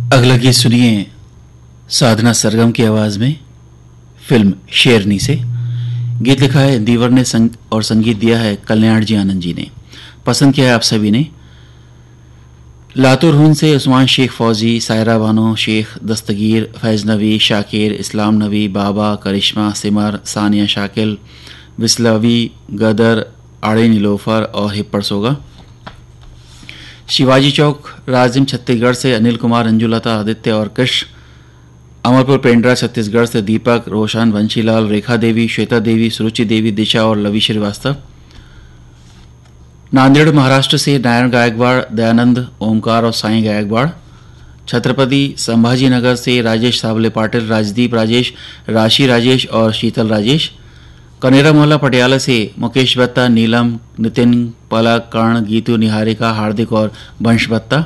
अगला गीत सुनिए साधना सरगम की आवाज़ में फिल्म शेरनी से। गीत लिखा है दीवर ने और संगीत दिया है कल्याण जी आनंद जी ने। पसंद किया है आप सभी ने। लातूर हुन से उस्मान शेख फौजी, सायरा बानो शेख, दस्तगीर, फैज़ नवी, शाकिर, इस्लाम नवी, बाबा, करिश्मा, सिमर, सानिया शाकिल, विस्लवी, गदर, आड़े नीलोफर और हिप्पर सोगा। शिवाजी चौक राजिम छत्तीसगढ़ से अनिल कुमार, अंजुलता, आदित्य और कृष्ण। अमरपुर पेंड्रा छत्तीसगढ़ से दीपक, रोशन, वंशीलाल, रेखा देवी, श्वेता देवी, सुरुचि देवी, दिशा और लवी श्रीवास्तव। नांदेड़ महाराष्ट्र से नारायण गायकवाड़, दयानंद, ओमकार और साईं गायकवाड़। छत्रपति संभाजीनगर से राजेश साबले पाटिल, राजदीप राजेश, राशि राजेश और शीतल राजेश। कनेरा मोहल्ला पटियाला से मुकेश बत्ता, नीलम, नितिन, पलक, कर्ण, गीतू, निहारिका, हार्दिक और वंश बत्ता।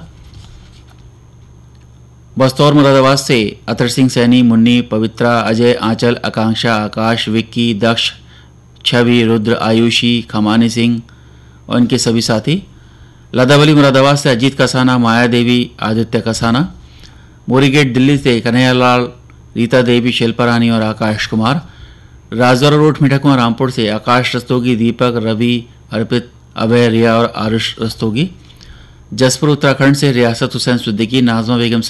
बस्तौर मुरादाबाद से अतर सिंह सैनी, मुन्नी, पवित्रा, अजय, आंचल, आकांक्षा, आकाश, विक्की, दक्ष, छवि, रुद्र, आयुषी, खमानी सिंह और इनके सभी साथी। लदावली मुरादाबाद से अजीत कसाना, माया देवी, आदित्य कसाना। मोरी गेट दिल्ली से कन्हैयालाल, रीता देवी, शिल्पा रानी और आकाश कुमार। राजौरा रोड मीठाकुआ रामपुर से आकाश रस्तोगी, दीपक, रवि, अर्पित, अभय, रिया और आरुष रस्तोगी। जसपुर उत्तराखंड से रियासत हुसैन सिद्दीकी, नाजमा बेगम